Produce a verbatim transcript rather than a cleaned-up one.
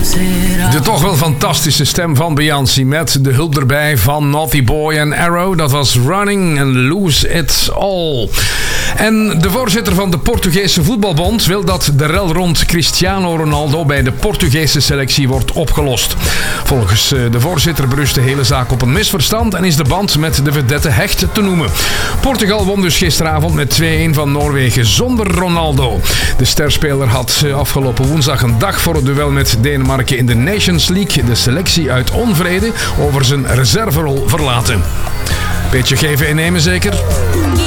De toch wel fantastische stem van Beyoncé met de hulp erbij van Naughty Boy en Arrow. Dat was Running and Lose It All. En de voorzitter van de Portugese Voetbalbond wil dat de rel rond Cristiano Ronaldo bij de Portugese selectie wordt opgelost. Volgens de voorzitter berust de hele zaak op een misverstand en is de band met de vedette hecht te noemen. Portugal won dus gisteravond met twee-een van Noorwegen zonder Ronaldo. De sterspeler had afgelopen woensdag een dag voor het duel met Denemarken in de Nations League de selectie uit onvrede over zijn reserverol verlaten. Beetje geven en nemen zeker?